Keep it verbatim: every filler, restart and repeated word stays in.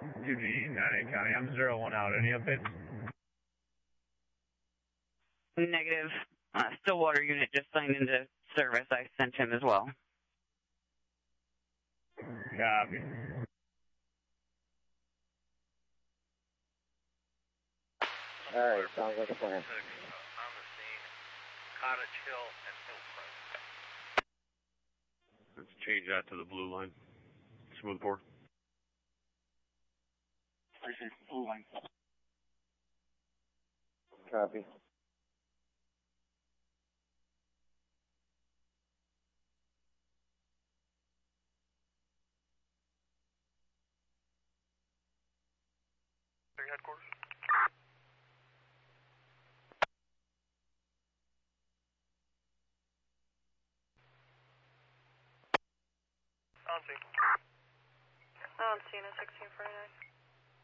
Eugene, Nottingham County. I'm zero one out. Any updates? Negative. Uh, Stillwater unit just signed into service. I sent him as well. Copy. All right, sounds like a plan. On the scene, Cottage Hill and Hillcrest. Let's change that to the blue line. Smoothbore. Appreciate blue line. Copy. Headquarters. On scene. On scene at sixteen forty-nine.